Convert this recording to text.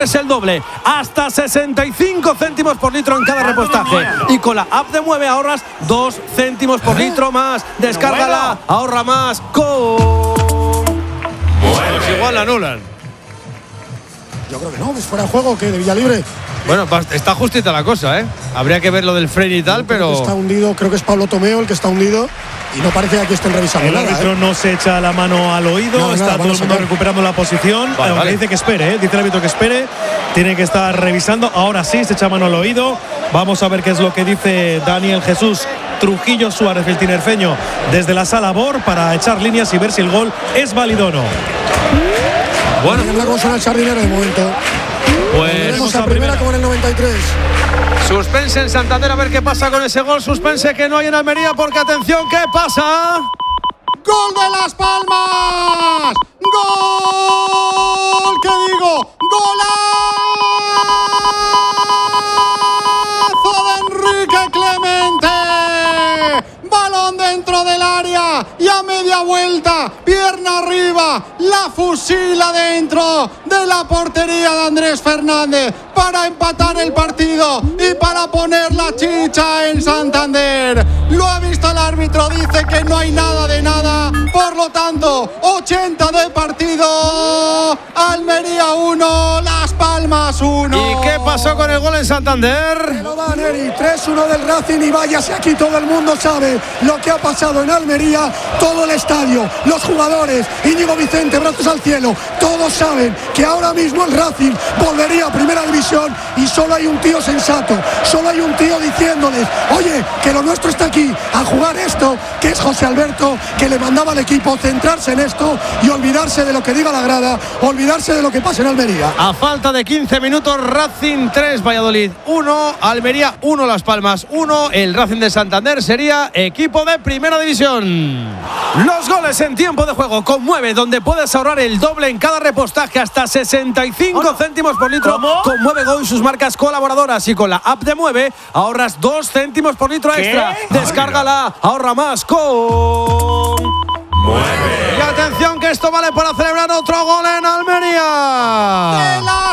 es el doble. Hasta 65 céntimos por litro en cada repostaje. Y con la app de Mueve ahorras 2 céntimos por litro más. Descárgala, ahorra más. Pues igual la anulan. Yo creo que no, pues fuera de juego, que de Villalibre. Bueno, está justita la cosa, ¿eh? Habría que ver lo del freno y tal, pero… Está hundido, creo que es Pablo Tomeo el que está hundido. Y no parece que aquí estén revisando nada. El árbitro no se echa la mano al oído, está todo el mundo recuperando la posición. Vale. Dice que espere, dice el árbitro que espere. Tiene que estar revisando. Ahora sí, se echa mano al oído. Vamos a ver qué es lo que dice Daniel Jesús Trujillo Suárez, el tinerfeño, desde la sala BOR para echar líneas y ver si el gol es válido o no. Bueno, la consola del Sardinero de momento. Pues veremos a primera como en el 93. Suspense en Santander, a ver qué pasa con ese gol. Suspense que no hay en Almería, porque atención, ¿qué pasa? ¡Gol de Las Palmas! ¡Gol! ¿Qué digo? ¡Golazo de Enrique Clemente! Balón dentro del área y a media vuelta, pierna arriba, la fusila dentro de la portería de Andrés Fernández para empatar el partido y para poner la chicha en Santander. Lo ha visto el árbitro, dice que no hay nada de nada, por lo tanto 80 de partido, Almería 1, Las Palmas 1. ¿Y qué pasó con el gol en Santander? Lo da Neri, 3-1 del Racing y váyase, aquí todo el mundo sabe lo que ha pasado en Almería, todo el estadio, los jugadores, Íñigo Vicente, brazos al cielo, todos saben que ahora mismo el Racing volvería a primera división y solo hay un tío sensato, solo hay un tío diciéndoles, oye, que lo nuestro está aquí, a jugar esto, que es José Alberto, que le mandaba al equipo centrarse en esto y olvidarse de lo que diga la grada, olvidarse de lo que pasa en Almería. A falta de 15 minutos, Racing 3, Valladolid 1, Almería 1, Las Palmas 1, el Racing de Santander sería equipo de primera división. Los goles en tiempo de juego con Mueve, donde puedes ahorrar el doble en cada repostaje, hasta 65 céntimos por litro. Con Mueve Go y sus marcas colaboradoras, y con la app de Mueve ahorras 2 céntimos por litro extra. Descárgala, ahorra más con Mueve. Y atención, que esto vale para celebrar otro gol en Almería.